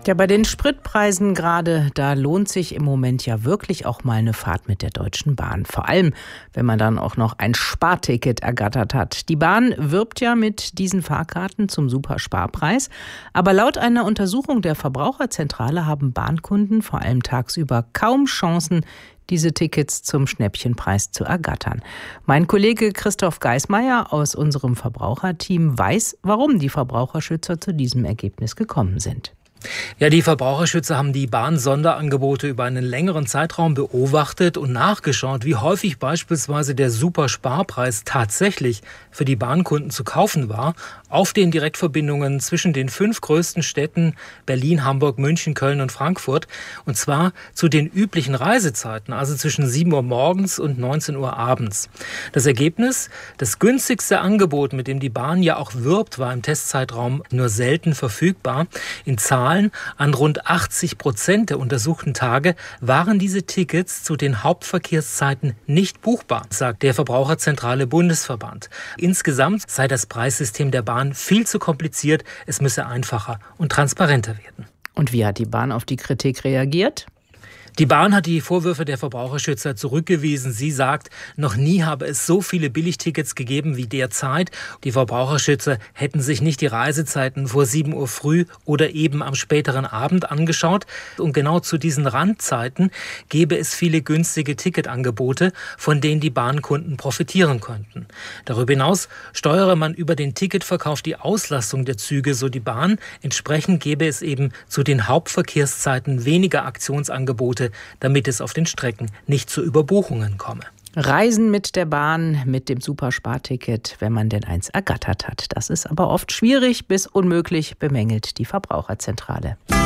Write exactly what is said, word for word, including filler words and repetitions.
Ja, bei den Spritpreisen gerade, da lohnt sich im Moment ja wirklich auch mal eine Fahrt mit der Deutschen Bahn. Vor allem, wenn man dann auch noch ein Sparticket ergattert hat. Die Bahn wirbt ja mit diesen Fahrkarten zum Supersparpreis. Aber laut einer Untersuchung der Verbraucherzentrale haben Bahnkunden vor allem tagsüber kaum Chancen, diese Tickets zum Schnäppchenpreis zu ergattern. Mein Kollege Christoph Geismeier aus unserem Verbraucherteam weiß, warum die Verbraucherschützer zu diesem Ergebnis gekommen sind. Ja, die Verbraucherschützer haben die Bahn-Sonderangebote über einen längeren Zeitraum beobachtet und nachgeschaut, wie häufig beispielsweise der Supersparpreis tatsächlich für die Bahnkunden zu kaufen war, auf den Direktverbindungen zwischen den fünf größten Städten Berlin, Hamburg, München, Köln und Frankfurt. Und zwar zu den üblichen Reisezeiten, also zwischen sieben Uhr morgens und neunzehn Uhr abends. Das Ergebnis: Das günstigste Angebot, mit dem die Bahn ja auch wirbt, war im Testzeitraum nur selten verfügbar. In Zahlen an rund achtzig Prozent der untersuchten Tage waren diese Tickets zu den Hauptverkehrszeiten nicht buchbar, sagt der Verbraucherzentrale Bundesverband. Insgesamt sei das Preissystem der Bahn viel zu kompliziert, es müsse einfacher und transparenter werden. Und wie hat die Bahn auf die Kritik reagiert? Die Bahn hat die Vorwürfe der Verbraucherschützer zurückgewiesen. Sie sagt, noch nie habe es so viele Billigtickets gegeben wie derzeit. Die Verbraucherschützer hätten sich nicht die Reisezeiten vor sieben Uhr früh oder eben am späteren Abend angeschaut. Und genau zu diesen Randzeiten gäbe es viele günstige Ticketangebote, von denen die Bahnkunden profitieren könnten. Darüber hinaus steuere man über den Ticketverkauf die Auslastung der Züge, so die Bahn. Entsprechend gäbe es eben zu den Hauptverkehrszeiten weniger Aktionsangebote, damit es auf den Strecken nicht zu Überbuchungen komme. Reisen mit der Bahn, mit dem Supersparticket, wenn man denn eins ergattert hat. Das ist aber oft schwierig bis unmöglich, bemängelt die Verbraucherzentrale.